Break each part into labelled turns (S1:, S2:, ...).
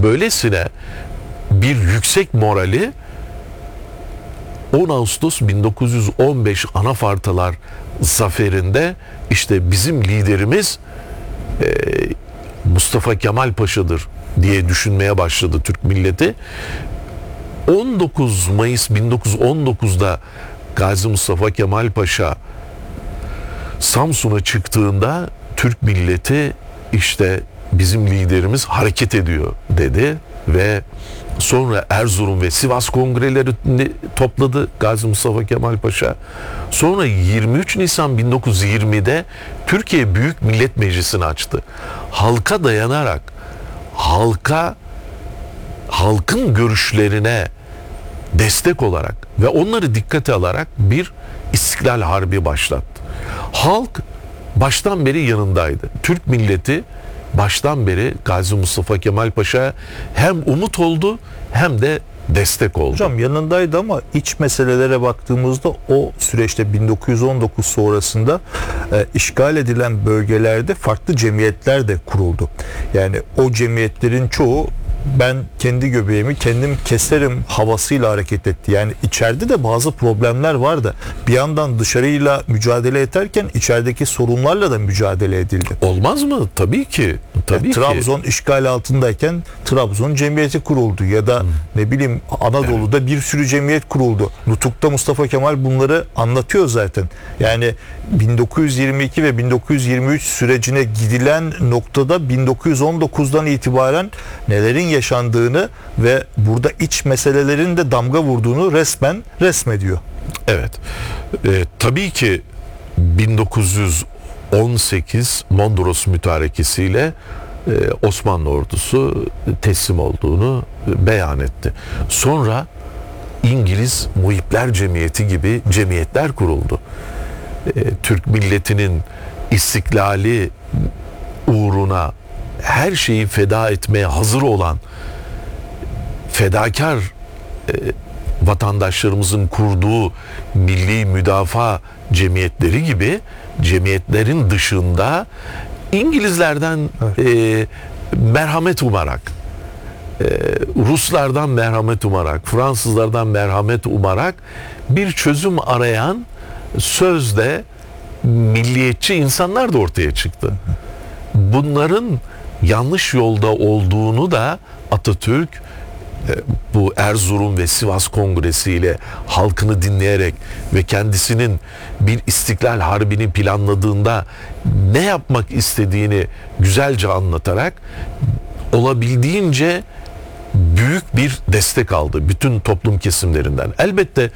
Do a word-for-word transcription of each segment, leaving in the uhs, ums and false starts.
S1: böylesine bir yüksek morali on Ağustos bin dokuz yüz on beş Anafartalar zaferinde işte bizim liderimiz e, Mustafa Kemal Paşa'dır diye düşünmeye başladı Türk milleti. on dokuz Mayıs bin dokuz yüz on dokuzda Gazi Mustafa Kemal Paşa Samsun'a çıktığında Türk milleti işte bizim liderimiz hareket ediyor dedi ve sonra Erzurum ve Sivas kongrelerini topladı Gazi Mustafa Kemal Paşa. Sonra yirmi üç Nisan bin dokuz yüz yirmide Türkiye Büyük Millet Meclisi'ni açtı. Halka dayanarak, halka, halkın görüşlerine destek olarak ve onları dikkate alarak bir İstiklal Harbi başlattı. Halk baştan beri yanındaydı. Türk milleti baştan beri Gazi Mustafa Kemal Paşa hem umut oldu hem de destek oldu.
S2: Hocam yanındaydı ama iç meselelere baktığımızda o süreçte bin dokuz yüz on dokuz sonrasında e, işgal edilen bölgelerde farklı cemiyetler de kuruldu. Yani o cemiyetlerin çoğu ben kendi göbeğimi kendim keserim havasıyla hareket etti. Yani içeride de bazı problemler vardı. Bir yandan dışarıyla mücadele ederken içerideki sorunlarla da mücadele edildi.
S1: Olmaz mı? Tabii ki. Tabii
S2: yani
S1: ki.
S2: Trabzon işgal altındayken Trabzon Cemiyeti kuruldu ya da hmm. ne bileyim Anadolu'da evet. bir sürü cemiyet kuruldu. Nutuk'ta Mustafa Kemal bunları anlatıyor zaten. Yani bin dokuz yüz yirmi iki ve bin dokuz yüz yirmi üç sürecine gidilen noktada bin dokuz yüz on dokuzdan itibaren nelerin yaşandığını ve burada iç meselelerin de damga vurduğunu resmen resmediyor.
S1: Evet. Ee, tabii ki bin dokuz yüz on sekiz Mondros mütarekesiyle e, Osmanlı ordusu teslim olduğunu beyan etti. Sonra İngiliz Muhipler Cemiyeti gibi cemiyetler kuruldu. E, Türk milletinin istiklali uğruna her şeyi feda etmeye hazır olan fedakar e, vatandaşlarımızın kurduğu milli müdafaa cemiyetleri gibi cemiyetlerin dışında İngilizlerden evet. e, merhamet umarak, e, Ruslardan merhamet umarak, Fransızlardan merhamet umarak bir çözüm arayan sözde milliyetçi insanlar da ortaya çıktı. Bunların yanlış yolda olduğunu da Atatürk bu Erzurum ve Sivas Kongresi ile halkını dinleyerek ve kendisinin bir İstiklal Harbi'ni planladığında ne yapmak istediğini güzelce anlatarak olabildiğince büyük bir destek aldı bütün toplum kesimlerinden. Elbette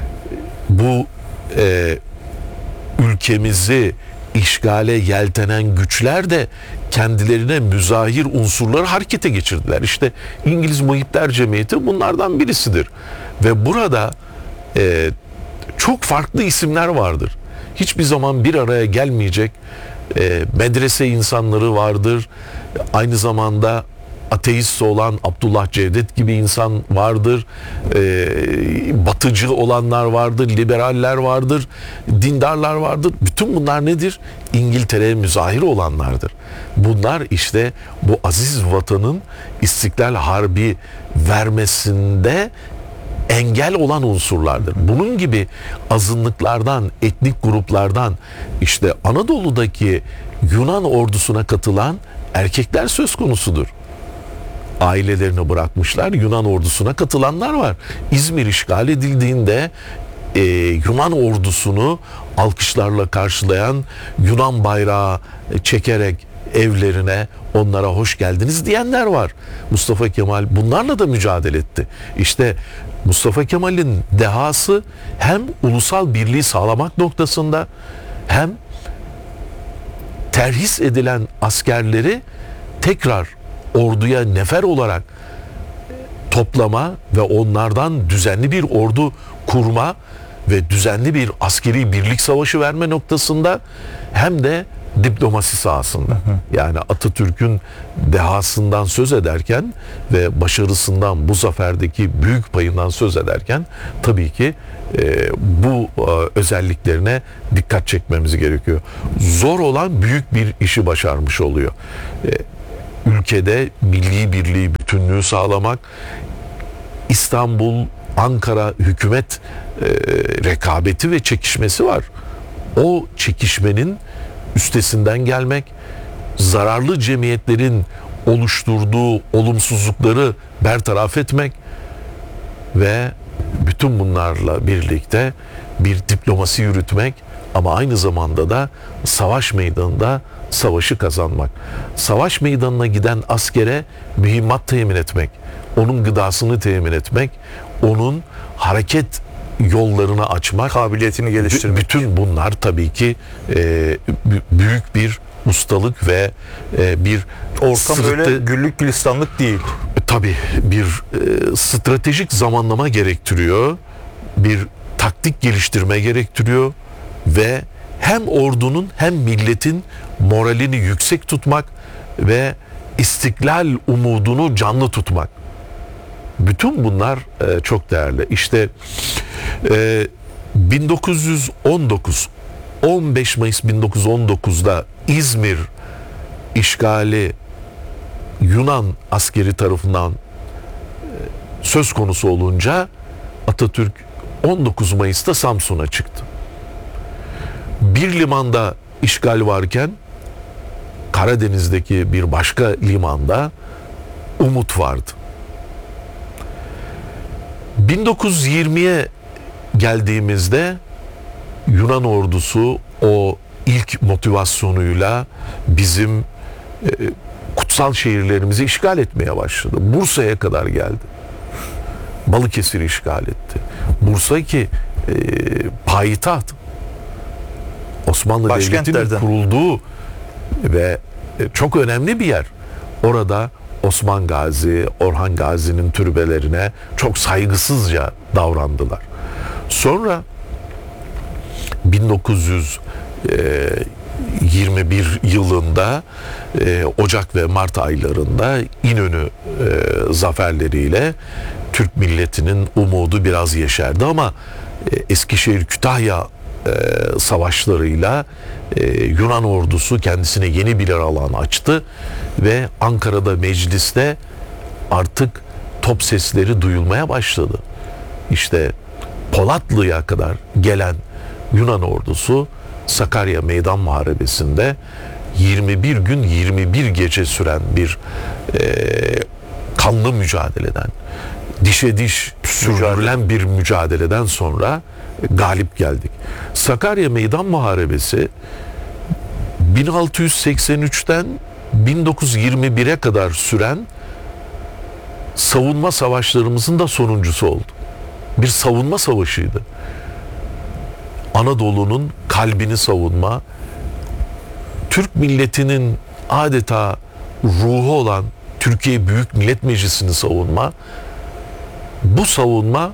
S1: bu e, ülkemizi işgale yeltenen güçler de kendilerine müzahir unsurları harekete geçirdiler. İşte İngiliz Muhipler Cemiyeti bunlardan birisidir. Ve burada e, çok farklı isimler vardır. Hiçbir zaman bir araya gelmeyecek e, medrese insanları vardır. Aynı zamanda ateist olan Abdullah Cevdet gibi insan vardır. E, batıcı olanlar vardır, liberaller vardır, dindarlar vardır. Bütün bunlar nedir? İngiltere'ye müzahir olanlardır. Bunlar işte bu aziz vatanın İstiklal Harbi vermesinde engel olan unsurlardır. Bunun gibi azınlıklardan, etnik gruplardan işte Anadolu'daki Yunan ordusuna katılan erkekler söz konusudur. Ailelerini bırakmışlar, Yunan ordusuna katılanlar var. İzmir işgal edildiğinde e, Yunan ordusunu alkışlarla karşılayan, Yunan bayrağı çekerek evlerine onlara hoş geldiniz diyenler var. Mustafa Kemal bunlarla da mücadele etti. İşte Mustafa Kemal'in dehası hem ulusal birliği sağlamak noktasında hem terhis edilen askerleri tekrar orduya nefer olarak toplama ve onlardan düzenli bir ordu kurma ve düzenli bir askeri birlik savaşı verme noktasında hem de diplomasi sahasında. Hı hı. Yani Atatürk'ün dehasından söz ederken ve başarısından bu zaferdeki büyük payından söz ederken tabii ki e, bu e, özelliklerine dikkat çekmemiz gerekiyor. Zor olan büyük bir işi başarmış oluyor. E, ülkede milli birliği, bütün bütünlüğü sağlamak, İstanbul, Ankara hükümet e, rekabeti ve çekişmesi var. O çekişmenin üstesinden gelmek, zararlı cemiyetlerin oluşturduğu olumsuzlukları bertaraf etmek ve bütün bunlarla birlikte bir diplomasi yürütmek ama aynı zamanda da savaş meydanında savaşı kazanmak. Savaş meydanına giden askere mühimmat temin etmek, onun gıdasını temin etmek, onun hareket yollarını açmak,
S2: Kabiliyetini geliştirmek.
S1: bütün bunlar tabii ki e, büyük bir ustalık ve e, bir
S2: Ortam
S1: sırtı-
S2: öyle güllük gülistanlık değil.
S1: tabii bir e, stratejik zamanlama gerektiriyor, bir taktik geliştirme gerektiriyor ve hem ordunun hem milletin moralini yüksek tutmak ve istiklal umudunu canlı tutmak. Bütün bunlar e, çok değerli. İşte e, bin dokuz yüz on dokuz on beş Mayıs bin dokuz yüz on dokuzda İzmir işgali Yunan askeri tarafından e, söz konusu olunca Atatürk on dokuz Mayıs'ta Samsun'a çıktı. Bir limanda işgal varken Karadeniz'deki bir başka limanda umut vardı. bin dokuz yüz yirmiye geldiğimizde Yunan ordusu o ilk motivasyonuyla bizim e, kutsal şehirlerimizi işgal etmeye başladı. Bursa'ya kadar geldi. Balıkesir'i işgal etti. Bursa ki e, payitaht. Osmanlı Devleti'nin
S2: Başkentlerden.
S1: kurulduğu ve e, çok önemli bir yer. Orada Osman Gazi, Orhan Gazi'nin türbelerine çok saygısızca davrandılar. Sonra bin dokuz yüz yirmi bir yılında e, Ocak ve Mart aylarında İnönü e, zaferleriyle Türk milletinin umudu biraz yeşerdi ama e, Eskişehir-Kütahya e, savaşlarıyla e, Yunan ordusu kendisine yeni bir alan açtı ve Ankara'da mecliste artık top sesleri duyulmaya başladı. İşte Polatlı'ya kadar gelen Yunan ordusu Sakarya Meydan Muharebesi'nde yirmi bir gün yirmi bir gece süren bir e, kanlı mücadeleden, dişe diş sürdürülen bir mücadeleden sonra galip geldik. Sakarya Meydan Muharebesi bin altı yüz seksen üçten bin dokuz yüz yirmi bire kadar süren savunma savaşlarımızın da sonuncusu oldu. Bir savunma savaşıydı. Anadolu'nun kalbini savunma, Türk milletinin adeta ruhu olan Türkiye Büyük Millet Meclisi'ni savunma, bu savunma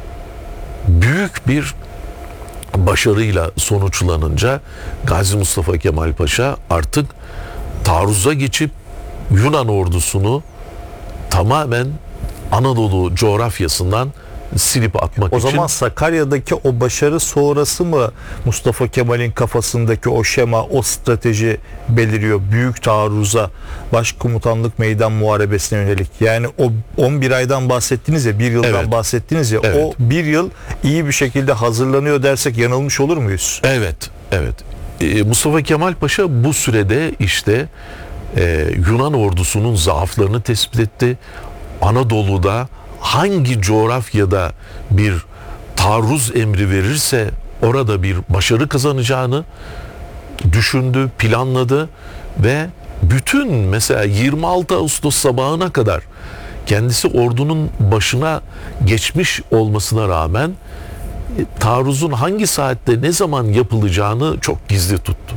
S1: büyük bir başarıyla sonuçlanınca Gazi Mustafa Kemal Paşa artık taarruza geçip Yunan ordusunu tamamen Anadolu coğrafyasından silip atmak
S2: O
S1: için.
S2: zaman Sakarya'daki o başarı sonrası mı Mustafa Kemal'in kafasındaki o şema, o strateji beliriyor büyük taarruza, başkomutanlık meydan muharebesine yönelik? Yani o on bir aydan bahsettiniz ya, bir yıldan
S1: Evet.
S2: bahsettiniz ya,
S1: Evet.
S2: o bir yıl iyi bir şekilde hazırlanıyor dersek yanılmış olur muyuz?
S1: Evet, evet. Ee, Mustafa Kemal Paşa bu sürede işte e, Yunan ordusunun zaaflarını tespit etti. Anadolu'da hangi coğrafyada bir taarruz emri verirse orada bir başarı kazanacağını düşündü, planladı ve bütün mesela yirmi altı Ağustos sabahına kadar kendisi ordunun başına geçmiş olmasına rağmen e, taarruzun hangi saatte ne zaman yapılacağını çok gizli tuttu.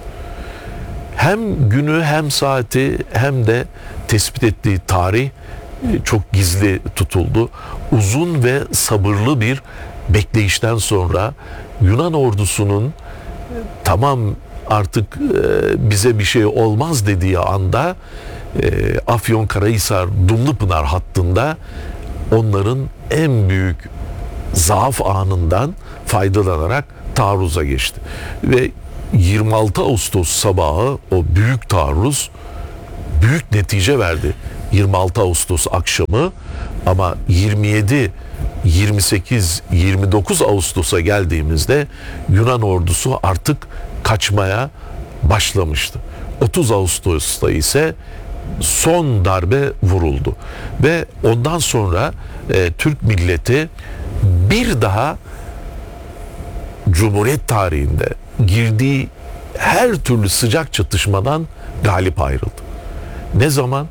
S1: Hem günü hem saati hem de tespit ettiği tarih çok gizli tutuldu. Uzun ve sabırlı bir bekleyişten sonra Yunan ordusunun tamam artık bize bir şey olmaz dediği anda Afyonkarahisar Dumlupınar hattında onların en büyük zaaf anından faydalanarak taarruza geçti. Ve yirmi altı Ağustos sabahı o büyük taarruz büyük netice verdi. yirmi altı Ağustos akşamı, ama yirmi yedi, yirmi sekiz, yirmi dokuz Ağustos'a geldiğimizde Yunan ordusu artık kaçmaya başlamıştı. otuz Ağustos'ta ise son darbe vuruldu ve ondan sonra e, Türk milleti bir daha Cumhuriyet tarihinde girdiği her türlü sıcak çatışmadan galip ayrıldı. Ne zaman?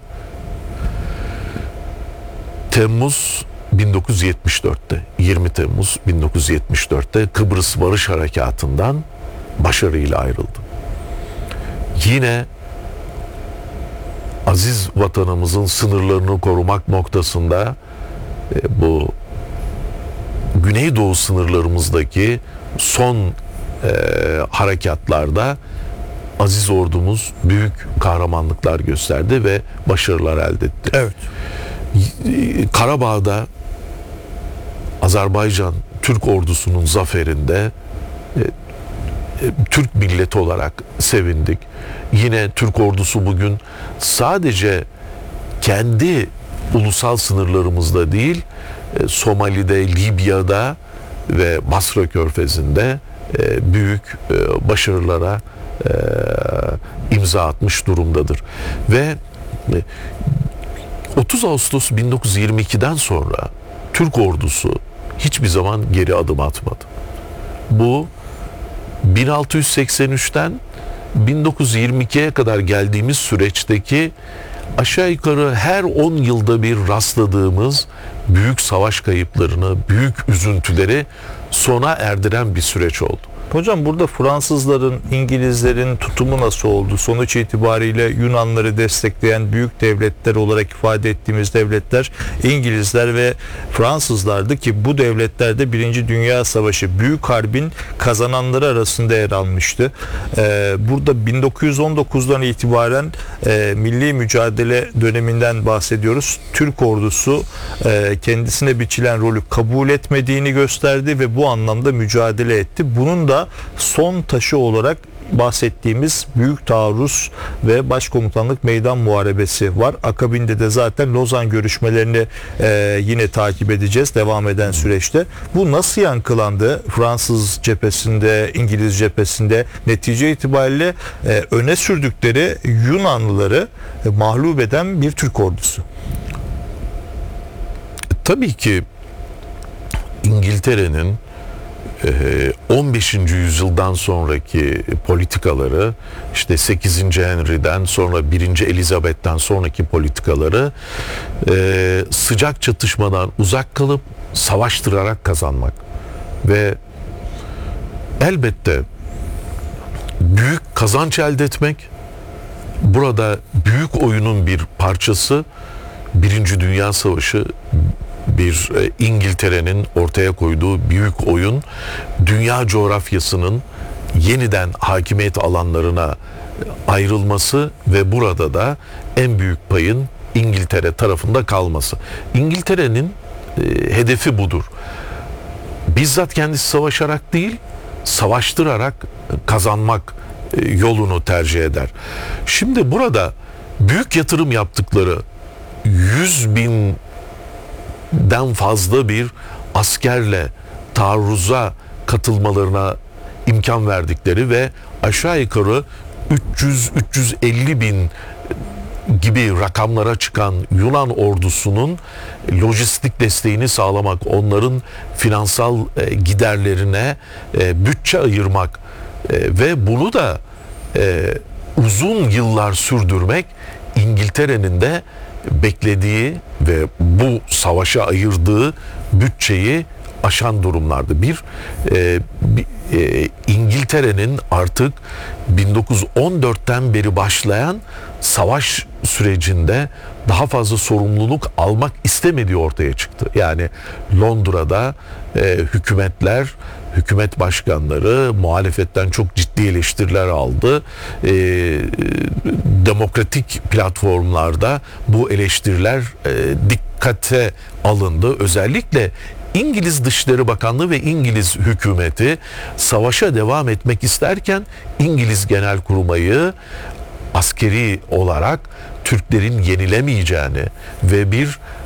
S1: Temmuz bin dokuz yüz yetmiş dörtte, yirmi Temmuz bin dokuz yüz yetmiş dörtte Kıbrıs Barış Harekatı'ndan başarıyla ayrıldı. Yine aziz vatanımızın sınırlarını korumak noktasında e, bu Güneydoğu sınırlarımızdaki son e, harekatlarda aziz ordumuz büyük kahramanlıklar gösterdi ve başarılar elde etti.
S2: Evet.
S1: Karabağ'da Azerbaycan Türk ordusunun zaferinde e, e, Türk milleti olarak sevindik. Yine Türk ordusu bugün sadece kendi ulusal sınırlarımızda değil, e, Somali'de, Libya'da ve Basra Körfezi'nde e, büyük e, başarılara e, imza atmış durumdadır. Ve e, otuz Ağustos bin dokuz yüz yirmi ikiden sonra Türk ordusu hiçbir zaman geri adım atmadı. Bu bin altı yüz seksen üçten bin dokuz yüz yirmi ikiye kadar geldiğimiz süreçteki aşağı yukarı her on yılda bir rastladığımız büyük savaş kayıplarını, büyük üzüntüleri sona erdiren bir süreç oldu.
S2: Hocam burada Fransızların, İngilizlerin tutumu nasıl oldu? Sonuç itibariyle Yunanları destekleyen büyük devletler olarak ifade ettiğimiz devletler İngilizler ve Fransızlardı ki bu devletlerde Birinci Dünya Savaşı Büyük Harbin kazananları arasında yer almıştı. Ee, burada bin dokuz yüz on dokuzdan itibaren e, milli mücadele döneminden bahsediyoruz. Türk ordusu e, kendisine biçilen rolü kabul etmediğini gösterdi ve bu anlamda mücadele etti. Bunun da son taşı olarak bahsettiğimiz Büyük Taarruz ve Başkomutanlık Meydan Muharebesi var. Akabinde de zaten Lozan görüşmelerini e, yine takip edeceğiz devam eden süreçte. Bu nasıl yankılandı Fransız cephesinde, İngiliz cephesinde? Netice itibariyle e, öne sürdükleri Yunanlıları e, mağlup eden bir Türk ordusu.
S1: Tabii ki İngiltere'nin on beşinci yüzyıldan sonraki politikaları, işte sekizinci Henry'den sonra birinci Elizabeth'ten sonraki politikaları sıcak çatışmadan uzak kalıp savaştırarak kazanmak ve elbette büyük kazanç elde etmek. Burada büyük oyunun bir parçası Birinci Dünya Savaşı, bir İngiltere'nin ortaya koyduğu büyük oyun, dünya coğrafyasının yeniden hakimiyet alanlarına ayrılması ve burada da en büyük payın İngiltere tarafında kalması. İngiltere'nin e, hedefi budur. Bizzat kendisi savaşarak değil, savaştırarak kazanmak e, yolunu tercih eder. Şimdi burada büyük yatırım yaptıkları yüz bin den fazla bir askerle taarruza katılmalarına imkan verdikleri ve aşağı yukarı üç yüz üç yüz elli bin gibi rakamlara çıkan Yunan ordusunun lojistik desteğini sağlamak, onların finansal giderlerine bütçe ayırmak ve bunu da uzun yıllar sürdürmek İngiltere'nin de beklediği ve bu savaşa ayırdığı bütçeyi aşan durumlardı. Bir, e, bir e, İngiltere'nin artık bin dokuz yüz on dörtten beri başlayan savaş sürecinde daha fazla sorumluluk almak istemediği ortaya çıktı. Yani Londra'da e, hükümetler, hükümet başkanları muhalefetten çok ciddi eleştiriler aldı. E, demokratik platformlarda bu eleştiriler e, dikkate alındı. Özellikle İngiliz Dışişleri Bakanlığı ve İngiliz hükümeti savaşa devam etmek isterken İngiliz Genelkurmay'ı askeri olarak Türklerin yenilemeyeceğini ve bir